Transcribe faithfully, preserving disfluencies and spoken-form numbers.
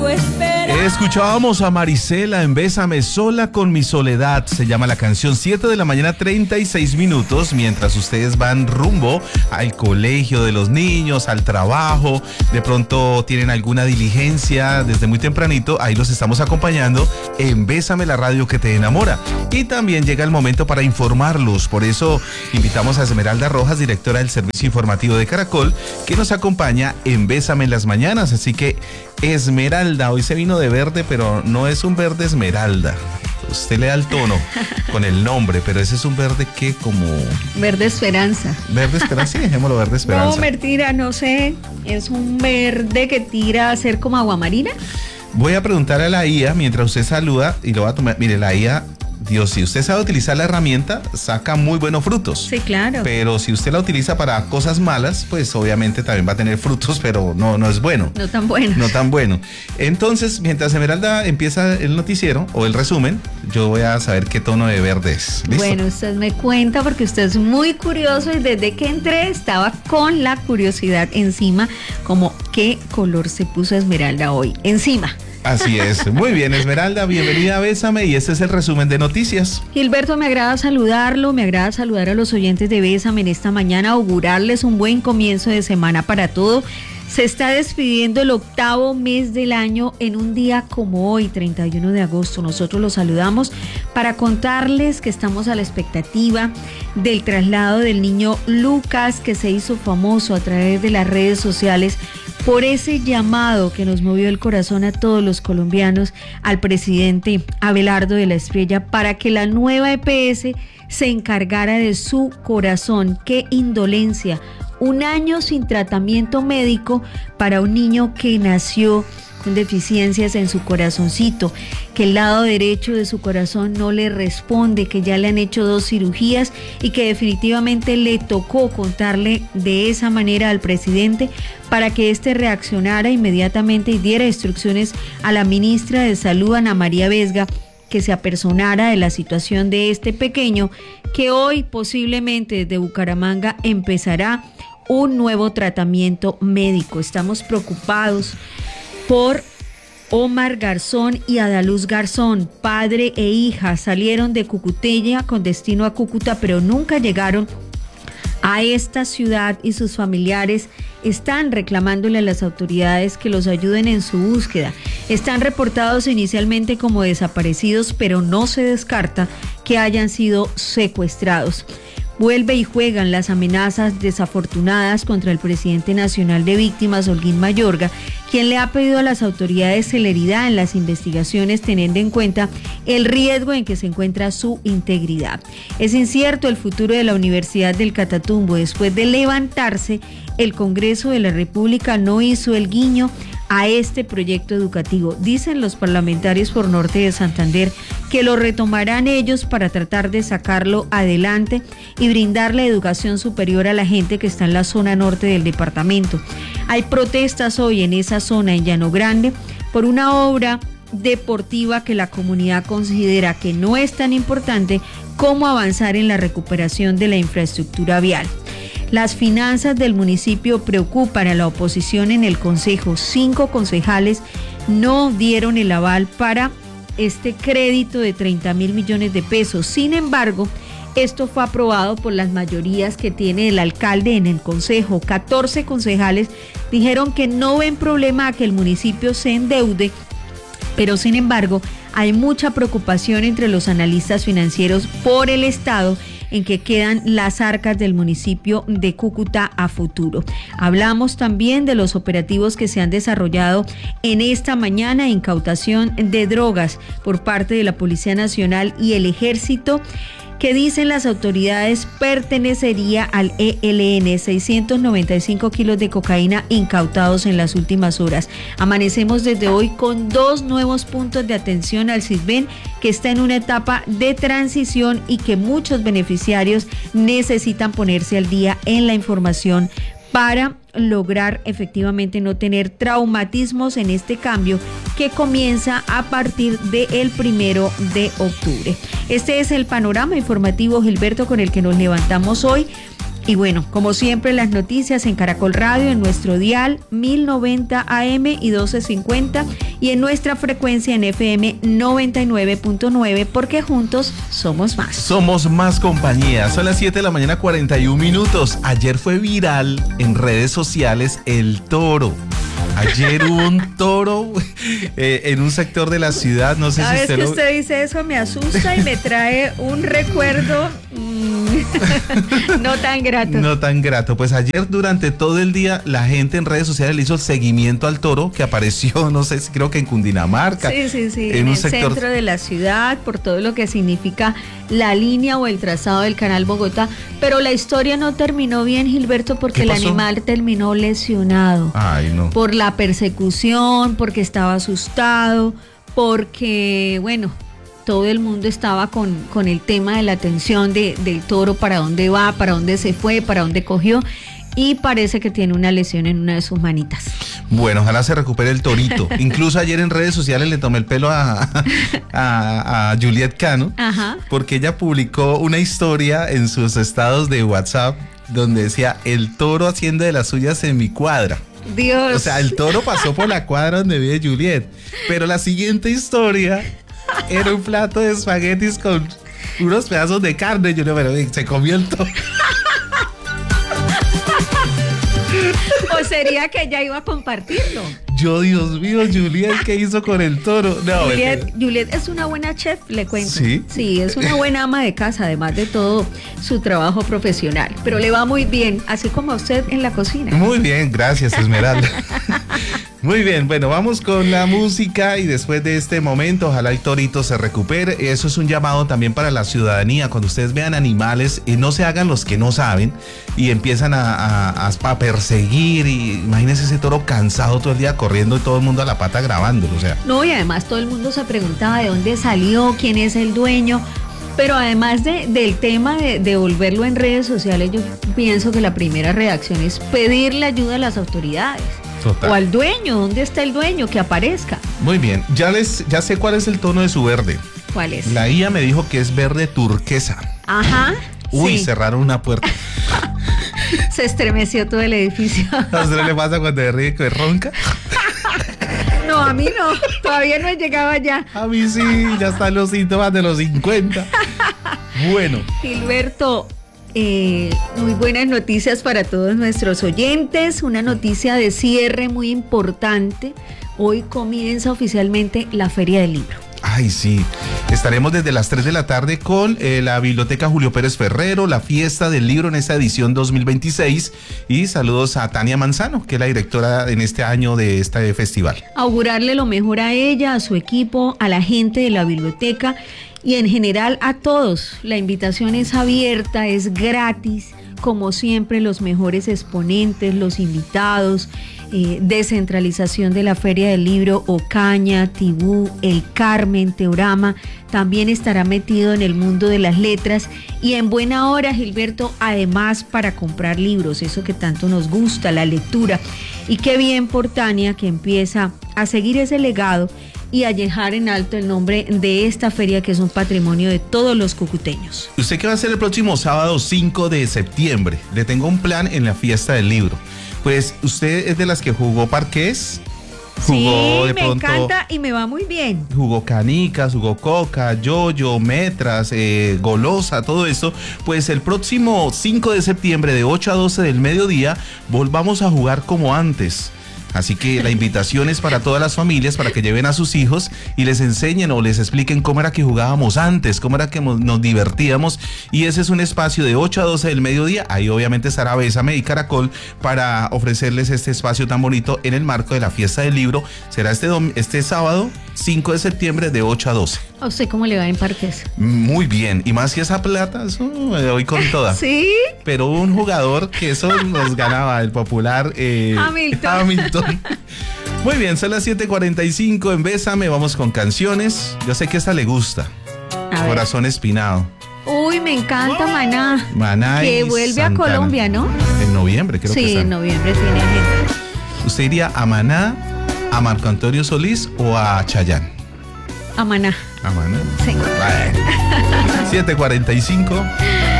sigo esperando. Escuchábamos a Marisela en Bésame sola con mi soledad. Se llama la canción, siete de la mañana, treinta y seis minutos. Mientras ustedes van rumbo al colegio de los niños, al trabajo, de pronto tienen alguna diligencia desde muy tempranito, ahí los estamos acompañando en Bésame, la radio que te enamora. Y también llega el momento para informarlos. Por eso invitamos a Esmeralda Rojas, directora del Servicio Informativo de Caracol, que nos acompaña en Bésame en las mañanas. Así que, Esmeralda, hoy se vino de verde, pero no es un verde esmeralda. Usted le da el tono con el nombre, pero ese es un verde que como... Verde esperanza. Verde esperanza, sí, dejémoslo verde esperanza. No, mentira, no sé. Es un verde que tira a ser como aguamarina. Voy a preguntar a la I A mientras usted saluda y lo va a tomar. Mire, la I A... Dios, si usted sabe utilizar la herramienta, saca muy buenos frutos. Sí, claro. Pero si usted la utiliza para cosas malas, pues obviamente también va a tener frutos, pero no, no es bueno. No tan bueno. No tan bueno. Entonces, mientras Esmeralda empieza el noticiero o el resumen, yo voy a saber qué tono de verde es. ¿Listo? Bueno, usted me cuenta porque usted es muy curioso y desde que entré estaba con la curiosidad encima, como qué color se puso Esmeralda hoy encima. Así es. Muy bien, Esmeralda, bienvenida a Bésame y este es el resumen de noticias. Gilberto, me agrada saludarlo, me agrada saludar a los oyentes de Bésame en esta mañana, augurarles un buen comienzo de semana para todo. Se está despidiendo el octavo mes del año en un día como hoy, treinta y uno de agosto. Nosotros los saludamos para contarles que estamos a la expectativa del traslado del niño Lucas, que se hizo famoso a través de las redes sociales por ese llamado que nos movió el corazón a todos los colombianos al presidente Abelardo de la Espriella para que la nueva E P S se encargara de su corazón. ¡Qué indolencia! Un año sin tratamiento médico para un niño que nació con deficiencias en su corazoncito, que el lado derecho de su corazón no le responde, que ya le han hecho dos cirugías y que definitivamente le tocó contarle de esa manera al presidente para que éste reaccionara inmediatamente y diera instrucciones a la ministra de Salud, Ana María Vesga, que se apersonara de la situación de este pequeño, que hoy posiblemente desde Bucaramanga empezará un nuevo tratamiento médico. Estamos preocupados por Omar Garzón y Adaluz Garzón, padre e hija, salieron de Cucuteña con destino a Cúcuta, pero nunca llegaron a esta ciudad y sus familiares están reclamándole a las autoridades que los ayuden en su búsqueda. Están reportados inicialmente como desaparecidos, pero no se descarta que hayan sido secuestrados. Vuelve y juegan las amenazas desafortunadas contra el presidente nacional de víctimas, Holguín Mayorga, quien le ha pedido a las autoridades celeridad en las investigaciones teniendo en cuenta el riesgo en que se encuentra su integridad. Es incierto el futuro de la Universidad del Catatumbo. Después de levantarse, el Congreso de la República no hizo el guiño a este proyecto educativo. Dicen los parlamentarios por Norte de Santander que lo retomarán ellos para tratar de sacarlo adelante y brindarle educación superior a la gente que está en la zona norte del departamento. Hay protestas hoy en esa zona, en Llano Grande, por una obra deportiva que la comunidad considera que no es tan importante como avanzar en la recuperación de la infraestructura vial. Las finanzas del municipio preocupan a la oposición en el consejo. Cinco concejales no dieron el aval para este crédito de treinta mil millones de pesos. Sin embargo, esto fue aprobado por las mayorías que tiene el alcalde en el consejo. catorce concejales dijeron que no ven problema a que el municipio se endeude, pero sin embargo, hay mucha preocupación entre los analistas financieros por el estado en que quedan las arcas del municipio de Cúcuta a futuro. Hablamos también de los operativos que se han desarrollado en esta mañana, incautación de drogas por parte de la Policía Nacional y el Ejército, que dicen las autoridades pertenecería al E L N, seiscientos noventa y cinco kilos de cocaína incautados en las últimas horas. Amanecemos desde hoy con dos nuevos puntos de atención al SISBEN, que está en una etapa de transición y que muchos beneficiarios necesitan ponerse al día en la información para lograr efectivamente no tener traumatismos en este cambio que comienza a partir del primero de octubre. Este es el panorama informativo, Gilberto, con el que nos levantamos hoy Y bueno, como siempre, las noticias en Caracol Radio, en nuestro dial mil noventa A M y doce cincuenta y en nuestra frecuencia en F M noventa y nueve punto nueve, porque juntos somos más. Somos más compañía. Son las siete de la mañana, cuarenta y un minutos. Ayer fue viral en redes sociales el toro. Ayer hubo un toro eh, en un sector de la ciudad, no sé Cada si vez usted que lo... usted dice eso me asusta y me trae un recuerdo mmm, no tan grato. No tan grato. Pues ayer durante todo el día la gente en redes sociales le hizo el seguimiento al toro que apareció, no sé si creo que en Cundinamarca. Sí, sí, sí, en, en un el sector... centro de la ciudad, por todo lo que significa la línea o el trazado del Canal Bogotá. Pero la historia no terminó bien, Gilberto, porque el animal terminó lesionado. Ay, no. Por la persecución, porque estaba asustado, porque, bueno, todo el mundo estaba con, con el tema de la atención de, del toro, para dónde va, para dónde se fue, para dónde cogió, y parece que tiene una lesión en una de sus manitas. Bueno, ojalá se recupere el torito. Incluso ayer en redes sociales le tomé el pelo a, a, a Juliet Cano. Ajá. Porque ella publicó una historia en sus estados de WhatsApp donde decía: el toro haciendo de las suyas en mi cuadra. Dios. O sea, el toro pasó por la cuadra donde vive Juliet. Pero la siguiente historia era un plato de espaguetis con unos pedazos de carne. Yo no, pero se comió el toro. ¿O sería que ella iba a compartirlo? Yo, Dios mío, Juliet, ¿qué hizo con el toro? No, Juliet, Juliet es una buena chef, le cuento. ¿Sí? Sí, es una buena ama de casa, además de todo su trabajo profesional. Pero le va muy bien, así como a usted en la cocina. Muy bien, gracias, Esmeralda. Muy bien, bueno, vamos con la música y después de este momento, ojalá el torito se recupere. Eso es un llamado también para la ciudadanía. Cuando ustedes vean animales, y no se hagan los que no saben y empiezan a, a, a perseguir. Y imagínense ese toro cansado todo el día corriendo y todo el mundo a la pata grabándolo, o sea. No, y además todo el mundo se preguntaba de dónde salió, quién es el dueño. Pero además de, del tema de, de volverlo en redes sociales, yo pienso que la primera reacción es pedirle ayuda a las autoridades. Total. O al dueño, ¿dónde está el dueño? Que aparezca. Muy bien, ya les, ya sé cuál es el tono de su verde. ¿Cuál es? La I A me dijo que es verde turquesa. Ajá. Uy, sí. Cerraron una puerta. Se estremeció todo el edificio. ¿A usted le pasa cuando de ríe que ronca? No, a mí no, todavía no he llegado allá. A mí sí, ya están los síntomas de los cincuenta. Bueno. Gilberto, eh, muy buenas noticias para todos nuestros oyentes. Una noticia de cierre muy importante. Hoy comienza oficialmente la Feria del Libro. Ay, sí. Estaremos desde las tres de la tarde con eh, la Biblioteca Julio Pérez Ferrero, la fiesta del libro en esta edición dos mil veintiséis. Y saludos a Tania Manzano, que es la directora en este año de este festival. Augurarle lo mejor a ella, a su equipo, a la gente de la biblioteca y en general a todos. La invitación es abierta, es gratis. Como siempre, los mejores exponentes, los invitados, eh, descentralización de la Feria del Libro, Ocaña, Tibú, El Carmen, Teorama, también estará metido en el mundo de las letras y en buena hora, Gilberto, además para comprar libros, eso que tanto nos gusta, la lectura. Y qué bien por Tania, que empieza a seguir ese legado y a dejar en alto el nombre de esta feria, que es un patrimonio de todos los cucuteños. ¿Usted qué va a hacer el próximo sábado cinco de septiembre? Le tengo un plan en la fiesta del libro. Pues usted es de las que jugó parqués. Jugó sí, de me pronto, encanta y me va muy bien. Jugó canicas, jugó coca, yoyo, metras, eh, golosa, todo eso. Pues el próximo cinco de septiembre de ocho a doce del mediodía volvamos a jugar como antes. Así que la invitación es para todas las familias, para que lleven a sus hijos y les enseñen o les expliquen cómo era que jugábamos antes, cómo era que nos divertíamos. Y ese es un espacio de ocho a doce del mediodía. Ahí obviamente estará Bésame y Caracol para ofrecerles este espacio tan bonito en el marco de la fiesta del libro. Será este, dom- este sábado cinco de septiembre de ocho a doce. ¿A usted cómo le va en parques? Muy bien, y más si esa plata, eso me doy con toda. ¿Sí? Pero un jugador que eso nos ganaba, el popular eh, Hamilton. Hamilton. Muy bien, son las siete cuarenta y cinco en Bésame, vamos con canciones. Yo sé que esta le gusta. A ver. Corazón Espinado. Uy, me encanta Maná. Maná y Que vuelve Santana. a Colombia, ¿no? En noviembre, creo que Sí, está. en noviembre tiene agenda. ¿Usted iría a Maná, a Marco Antonio Solís o a Chayanne? A Maná. A Maná. Sí. Bueno. siete cuarenta y cinco.